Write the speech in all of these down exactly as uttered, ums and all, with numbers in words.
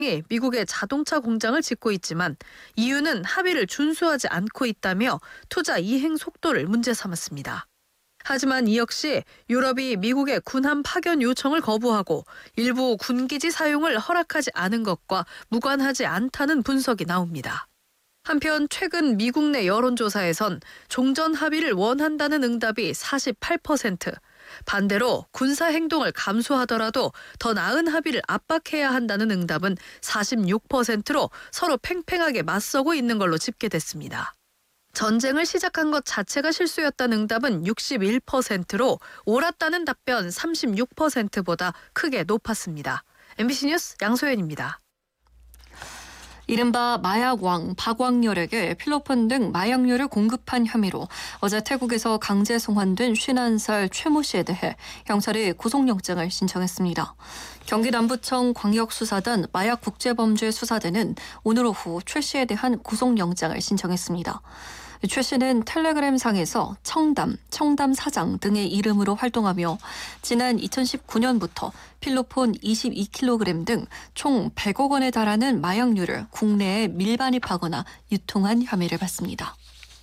이 미국의 자동차 공장을 짓고 있지만 이유는 합의를 준수하지 않고 있다며 투자 이행 속도를 문제 삼았습니다. 하지만 이 역시 유럽이 미국의 군함 파견 요청을 거부하고 일부 군기지 사용을 허락하지 않은 것과 무관하지 않다는 분석이 나옵니다. 한편 최근 미국 내 여론조사에선 종전 합의를 원한다는 응답이 사십팔 퍼센트, 반대로 군사 행동을 감수하더라도 더 나은 합의를 압박해야 한다는 응답은 사십육 퍼센트로 서로 팽팽하게 맞서고 있는 걸로 집계됐습니다. 전쟁을 시작한 것 자체가 실수였다는 응답은 육십일 퍼센트로 옳았다는 답변 삼십육 퍼센트보다 크게 높았습니다. 엠비씨 뉴스 양소연입니다. 이른바 마약왕 박광렬에게 필로폰 등 마약류를 공급한 혐의로 어제 태국에서 강제 송환된 쉰한 살 최 모 씨에 대해 경찰이 구속영장을 신청했습니다. 경기 남부청 광역수사단 마약국제범죄수사대는 오늘 오후 최 씨에 대한 구속영장을 신청했습니다. 최 씨는 텔레그램상에서 청담, 청담 사장 등의 이름으로 활동하며 지난 이천십구 년부터 필로폰 이십이 킬로그램 등 총 백억 원에 달하는 마약류를 국내에 밀반입하거나 유통한 혐의를 받습니다.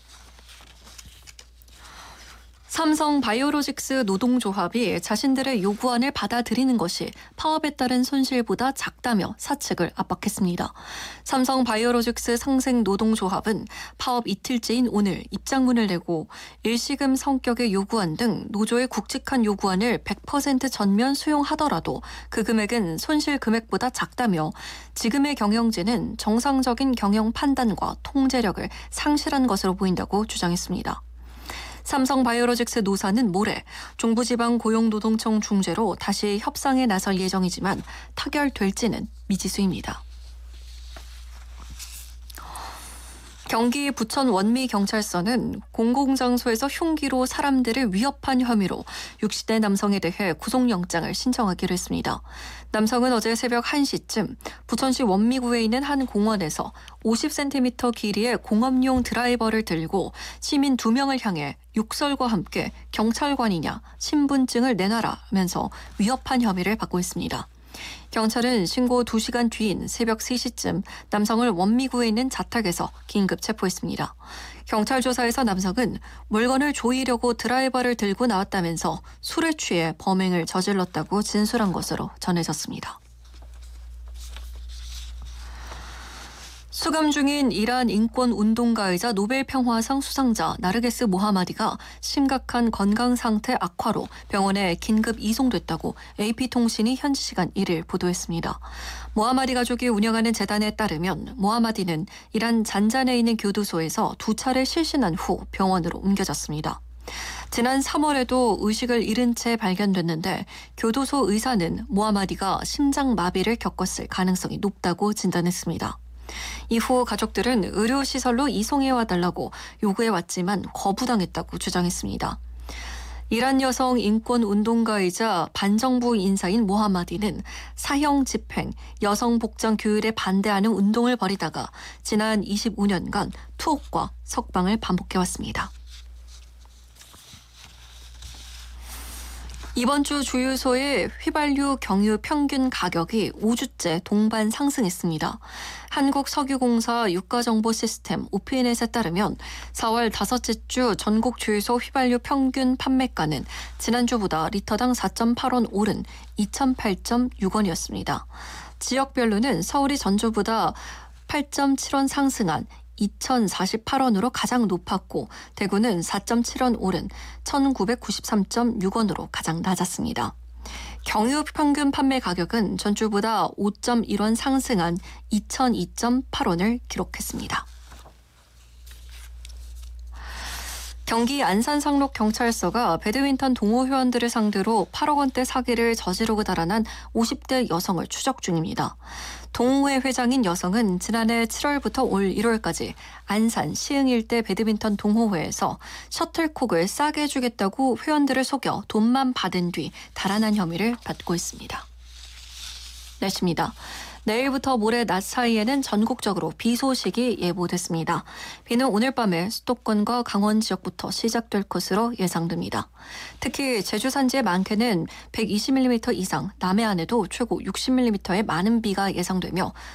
삼성 바이오로직스 노동조합이 자신들의 요구안을 받아들이는 것이 파업에 따른 손실보다 작다며 사측을 압박했습니다. 삼성 바이오로직스 상생 노동조합은 파업 이틀째인 오늘 입장문을 내고 일시금 성격의 요구안 등 노조의 굵직한 요구안을 백 퍼센트 전면 수용하더라도 그 금액은 손실 금액보다 작다며 지금의 경영진은 정상적인 경영 판단과 통제력을 상실한 것으로 보인다고 주장했습니다. 삼성 바이오로직스 노사는 모레 중부지방고용노동청 중재로 다시 협상에 나설 예정이지만 타결될지는 미지수입니다. 경기 부천 원미경찰서는 공공장소에서 흉기로 사람들을 위협한 혐의로 육십 대 남성에 대해 구속영장을 신청하기로 했습니다. 남성은 어제 새벽 한 시쯤 부천시 원미구에 있는 한 공원에서 오십 센티미터 길이의 공업용 드라이버를 들고 시민 두 명을 향해 욕설과 함께 경찰관이냐 신분증을 내놔라면서 위협한 혐의를 받고 있습니다. 경찰은 신고 두 시간 뒤인 새벽 세 시쯤 남성을 원미구에 있는 자택에서 긴급 체포했습니다. 경찰 조사에서 남성은 물건을 조이려고 드라이버를 들고 나왔다면서 술에 취해 범행을 저질렀다고 진술한 것으로 전해졌습니다. 수감 중인 이란 인권운동가이자 노벨평화상 수상자 나르게스 모하마디가 심각한 건강 상태 악화로 병원에 긴급 이송됐다고 에이피통신이 현지 시간 일 일 보도했습니다. 모하마디 가족이 운영하는 재단에 따르면 모하마디는 이란 잔잔에 있는 교도소에서 두 차례 실신한 후 병원으로 옮겨졌습니다. 지난 삼월에도 의식을 잃은 채 발견됐는데 교도소 의사는 모하마디가 심장마비를 겪었을 가능성이 높다고 진단했습니다. 이후 가족들은 의료시설로 이송해와 달라고 요구해왔지만 거부당했다고 주장했습니다. 이란 여성 인권운동가이자 반정부 인사인 모하마디는 사형 집행, 여성 복장 규율에 반대하는 운동을 벌이다가 지난 이십오 년간 투옥과 석방을 반복해왔습니다. 이번 주 주유소의 휘발유 경유 평균 가격이 오 주째 동반 상승했습니다. 한국석유공사 유가정보시스템 오피넷에 따르면 사월 다섯째 주 전국 주유소 휘발유 평균 판매가는 지난주보다 리터당 사 점 팔 원 오른 이천팔 점 육 원이었습니다. 지역별로는 서울이 전주보다 팔 점 칠 원 상승한 이천사십팔 원으로 가장 높았고 대구는 사 점 칠 원 오른 천구백구십삼 점 육 원으로 가장 낮았습니다. 경유 평균 판매 가격은 전주보다 오 점 일 원 상승한 이천이 점 팔 원을 기록했습니다. 경기 안산상록경찰서가 배드민턴 동호 회원들을 상대로 팔억 원대 사기를 저지르고 달아난 오십 대 여성을 추적 중입니다. 동호회 회장인 여성은 지난해 칠월부터 올 일월까지 안산 시흥 일대 배드민턴 동호회에서 셔틀콕을 싸게 해주겠다고 회원들을 속여 돈만 받은 뒤 달아난 혐의를 받고 있습니다. 날씨입니다. 내일부터 모레 낮 사이에는 전국적으로 비 소식이 예보됐습니다. 비는 오늘 밤에 수도권과 강원 지역부터 시작될 것으로 예상됩니다. 특히 제주 산지의 많게는 백이십 밀리미터 이상, 남해안에도 최고 육십 밀리미터의 많은 비가 예상되며